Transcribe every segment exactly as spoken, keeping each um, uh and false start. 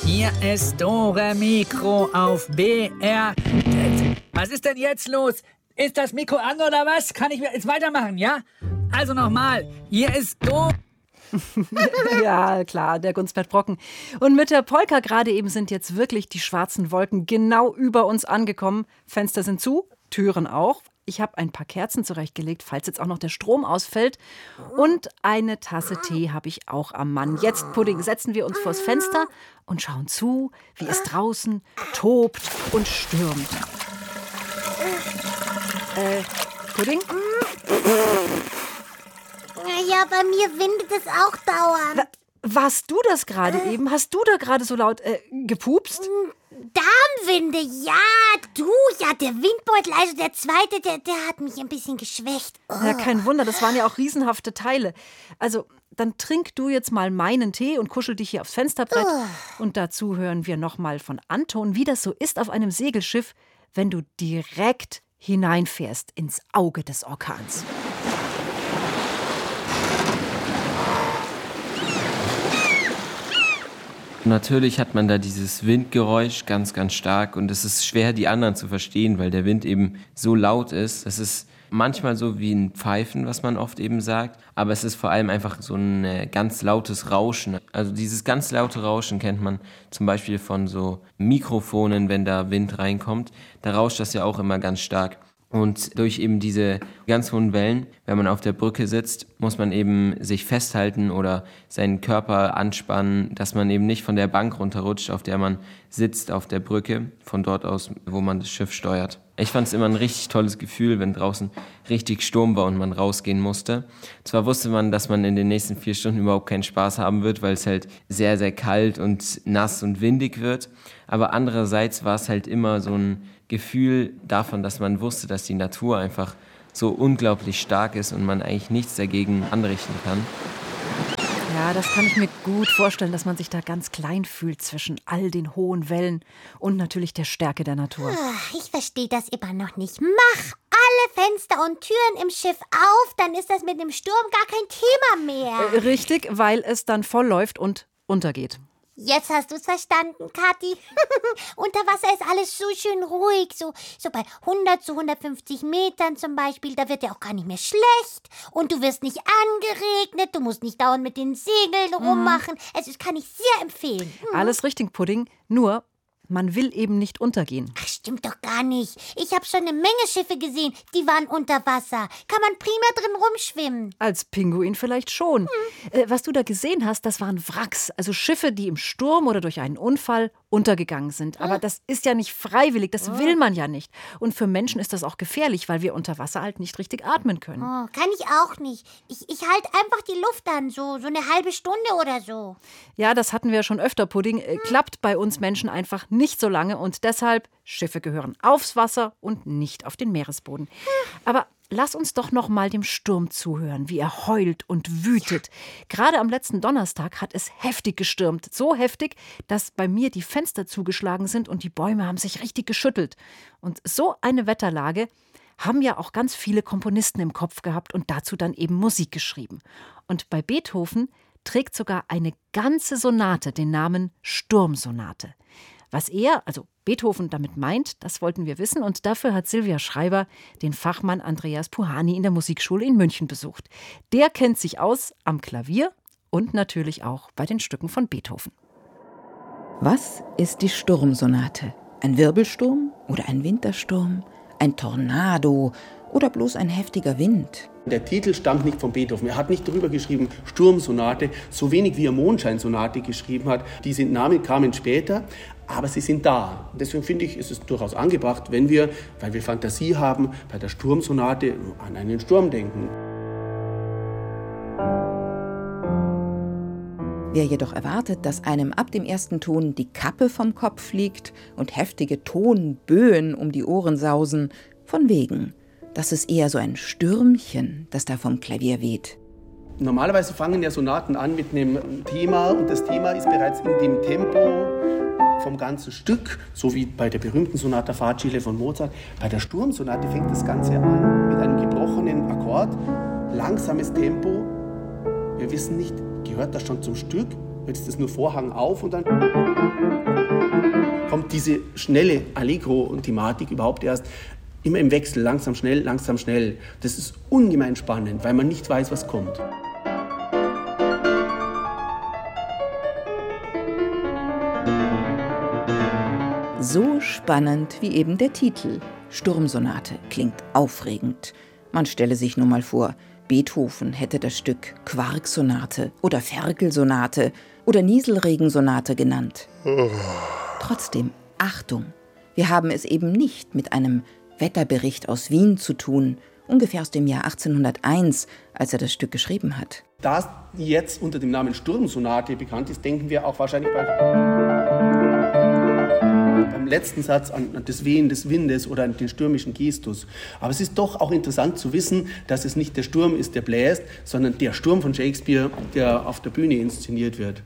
Hier ist Dore Mikro auf B R. Was ist denn jetzt los? Ist das Mikro an oder was? Kann ich jetzt weitermachen, ja? Also nochmal, hier ist Dore... Ja, klar, der Gunsbert Brocken. Und mit der Polka gerade eben sind jetzt wirklich die schwarzen Wolken genau über uns angekommen. Fenster sind zu, Türen auch. Ich habe ein paar Kerzen zurechtgelegt, falls jetzt auch noch der Strom ausfällt. Und eine Tasse Tee habe ich auch am Mann. Jetzt, Pudding, setzen wir uns vors Fenster und schauen zu, wie es draußen tobt und stürmt. Äh, Pudding? Ja, bei mir windet es auch dauernd. Warst du das gerade eben? Hast du da gerade so laut äh, gepupst? Darmwinde, ja, du, ja, der Windbeutel, also der zweite, der, der hat mich ein bisschen geschwächt. Oh. Ja, kein Wunder, das waren ja auch riesenhafte Teile. Also, dann trink du jetzt mal meinen Tee und kuschel dich hier aufs Fensterbrett. Oh. Und dazu hören wir nochmal von Anton, wie das so ist auf einem Segelschiff, wenn du direkt hineinfährst ins Auge des Orkans. Natürlich hat man da dieses Windgeräusch ganz, ganz stark und es ist schwer, die anderen zu verstehen, weil der Wind eben so laut ist. Es ist manchmal so wie ein Pfeifen, was man oft eben sagt, aber es ist vor allem einfach so ein äh, ganz lautes Rauschen. Also dieses ganz laute Rauschen kennt man zum Beispiel von so Mikrofonen, wenn da Wind reinkommt. Da rauscht das ja auch immer ganz stark. Und durch eben diese ganz hohen Wellen, wenn man auf der Brücke sitzt, muss man eben sich festhalten oder seinen Körper anspannen, dass man eben nicht von der Bank runterrutscht, auf der man sitzt, auf der Brücke, von dort aus, wo man das Schiff steuert. Ich fand es immer ein richtig tolles Gefühl, wenn draußen richtig Sturm war und man rausgehen musste. Zwar wusste man, dass man in den nächsten vier Stunden überhaupt keinen Spaß haben wird, weil es halt sehr, sehr kalt und nass und windig wird, aber andererseits war es halt immer so ein Gefühl davon, dass man wusste, dass die Natur einfach so unglaublich stark ist und man eigentlich nichts dagegen anrichten kann. Ja, das kann ich mir gut vorstellen, dass man sich da ganz klein fühlt zwischen all den hohen Wellen und natürlich der Stärke der Natur. Ich verstehe das immer noch nicht. Mach alle Fenster und Türen im Schiff auf, dann ist das mit dem Sturm gar kein Thema mehr. Äh, richtig, weil es dann voll läuft und untergeht. Jetzt hast du es verstanden, Kathi. Unter Wasser ist alles so schön ruhig. So, so bei hundert zu hundertfünfzig Metern zum Beispiel, da wird dir auch gar nicht mehr schlecht. Und du wirst nicht angeregnet, du musst nicht dauernd mit den Segeln rummachen. Mhm. Also, das kann ich sehr empfehlen. Mhm. Alles richtig, Pudding. Nur, man will eben nicht untergehen. Ach, stimmt doch gar nicht. Ich habe schon eine Menge Schiffe gesehen, die waren unter Wasser. Kann man prima drin rumschwimmen. Als Pinguin vielleicht schon. Hm. Äh, was du da gesehen hast, das waren Wracks. Also Schiffe, die im Sturm oder durch einen Unfall untergegangen sind. Aber das ist ja nicht freiwillig, das will man ja nicht. Und für Menschen ist das auch gefährlich, weil wir unter Wasser halt nicht richtig atmen können. Oh, kann ich auch nicht. Ich, ich halte einfach die Luft an, so, so eine halbe Stunde oder so. Ja, das hatten wir ja schon öfter, Pudding. Äh, klappt bei uns Menschen einfach nicht so lange und deshalb, Schiffe gehören aufs Wasser und nicht auf den Meeresboden. Aber lass uns doch noch mal dem Sturm zuhören, wie er heult und wütet. Gerade am letzten Donnerstag hat es heftig gestürmt. So heftig, dass bei mir die Fenster zugeschlagen sind und die Bäume haben sich richtig geschüttelt. Und so eine Wetterlage haben ja auch ganz viele Komponisten im Kopf gehabt und dazu dann eben Musik geschrieben. Und bei Beethoven trägt sogar eine ganze Sonate den Namen Sturmsonate. Was er, also Beethoven, damit meint, das wollten wir wissen. Und dafür hat Silvia Schreiber den Fachmann Andreas Puhani in der Musikschule in München besucht. Der kennt sich aus am Klavier und natürlich auch bei den Stücken von Beethoven. Was ist die Sturmsonate? Ein Wirbelsturm oder ein Wintersturm? Ein Tornado oder bloß ein heftiger Wind? Der Titel stammt nicht von Beethoven. Er hat nicht drüber geschrieben Sturmsonate, so wenig wie er Mondscheinsonate geschrieben hat. Diese Namen kamen später, aber sie sind da. Deswegen finde ich, ist es durchaus angebracht, wenn wir, weil wir Fantasie haben, bei der Sturmsonate an einen Sturm denken. Wer jedoch erwartet, dass einem ab dem ersten Ton die Kappe vom Kopf fliegt und heftige Tonböen um die Ohren sausen, von wegen. Das ist eher so ein Stürmchen, das da vom Klavier weht. Normalerweise fangen ja Sonaten an mit einem Thema und das Thema ist bereits in dem Tempo vom ganzen Stück, so wie bei der berühmten Sonata Facile von Mozart. Bei der Sturmsonate fängt das Ganze an mit einem gebrochenen Akkord, langsames Tempo. Wir wissen nicht, gehört das schon zum Stück? Jetzt ist das nur Vorhang auf und dann... kommt diese schnelle Allegro-Thematik überhaupt erst immer im Wechsel, langsam, schnell, langsam, schnell. Das ist ungemein spannend, weil man nicht weiß, was kommt. So spannend wie eben der Titel. Sturmsonate klingt aufregend. Man stelle sich nur mal vor, Beethoven hätte das Stück Quarksonate oder Ferkel-Sonate oder Nieselregensonate genannt. Trotzdem, Achtung, wir haben es eben nicht mit einem Wetterbericht aus Wien zu tun, ungefähr aus dem Jahr achtzehnhunderteins, als er das Stück geschrieben hat. Da es jetzt unter dem Namen Sturmsonate bekannt ist, denken wir auch wahrscheinlich bei beim letzten Satz an das Wehen des Windes oder an den stürmischen Gestus. Aber es ist doch auch interessant zu wissen, dass es nicht der Sturm ist, der bläst, sondern der Sturm von Shakespeare, der auf der Bühne inszeniert wird.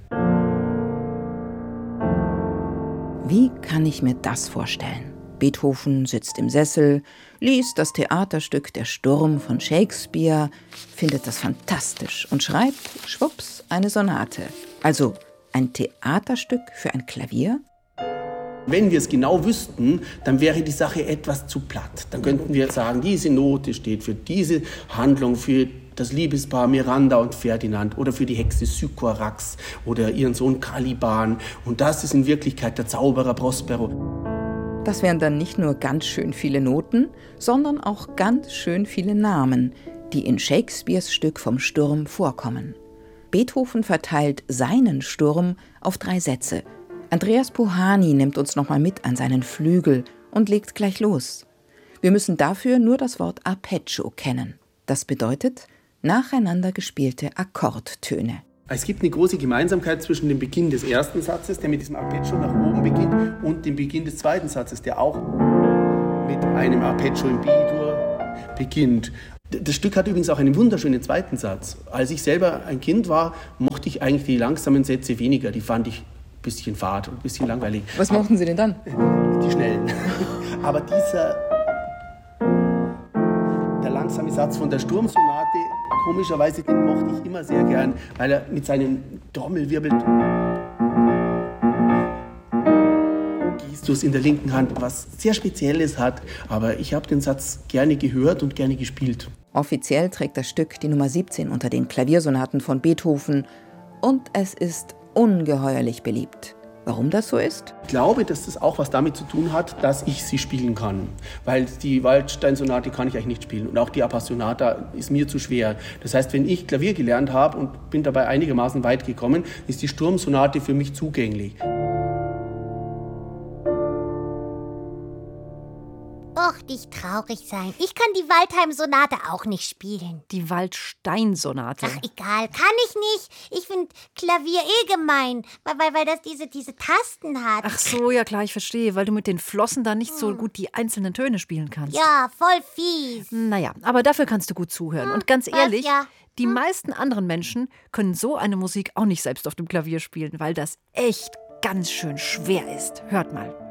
Wie kann ich mir das vorstellen? Beethoven sitzt im Sessel, liest das Theaterstück Der Sturm von Shakespeare, findet das fantastisch und schreibt, schwupps, eine Sonate. Also ein Theaterstück für ein Klavier? Wenn wir es genau wüssten, dann wäre die Sache etwas zu platt. Dann könnten wir sagen, diese Note steht für diese Handlung, für das Liebespaar Miranda und Ferdinand oder für die Hexe Sycorax oder ihren Sohn Caliban. Und das ist in Wirklichkeit der Zauberer Prospero. Das wären dann nicht nur ganz schön viele Noten, sondern auch ganz schön viele Namen, die in Shakespeares Stück vom Sturm vorkommen. Beethoven verteilt seinen Sturm auf drei Sätze. Andreas Puhani nimmt uns nochmal mit an seinen Flügel und legt gleich los. Wir müssen dafür nur das Wort Arpeggio kennen. Das bedeutet nacheinander gespielte Akkordtöne. Es gibt eine große Gemeinsamkeit zwischen dem Beginn des ersten Satzes, der mit diesem Arpeggio nach oben beginnt, und dem Beginn des zweiten Satzes, der auch mit einem Arpeggio in B-Dur beginnt. Das Stück hat übrigens auch einen wunderschönen zweiten Satz. Als ich selber ein Kind war, mochte ich eigentlich die langsamen Sätze weniger. Die fand ich ein bisschen fad und ein bisschen langweilig. Was mochten Sie denn dann? Die schnellen. Aber dieser, der langsame Satz von der Sturmsonate, komischerweise, den mochte ich immer sehr gern, weil er mit seinem Trommelwirbel Gestus in der linken Hand was sehr Spezielles hat. Aber ich habe den Satz gerne gehört und gerne gespielt. Offiziell trägt das Stück die Nummer siebzehn unter den Klaviersonaten von Beethoven und es ist ungeheuerlich beliebt. Warum das so ist? Ich glaube, dass das auch was damit zu tun hat, dass ich sie spielen kann. Weil die Waldstein-Sonate kann ich eigentlich nicht spielen. Und auch die Appassionata ist mir zu schwer. Das heißt, wenn ich Klavier gelernt habe und bin dabei einigermaßen weit gekommen, ist die Sturmsonate für mich zugänglich. Och, nicht traurig sein. Ich kann die Waldheim-Sonate auch nicht spielen. Die Waldstein-Sonate. Ach, egal, kann ich nicht. Ich finde Klavier eh gemein, weil, weil, weil das diese, diese Tasten hat. Ach so, ja klar, ich verstehe, weil du mit den Flossen da nicht so gut die einzelnen Töne spielen kannst. Ja, voll fies. Naja, aber dafür kannst du gut zuhören. Und ganz was, ehrlich, ja? die meisten anderen Menschen können so eine Musik auch nicht selbst auf dem Klavier spielen, weil das echt ganz schön schwer ist. Hört mal.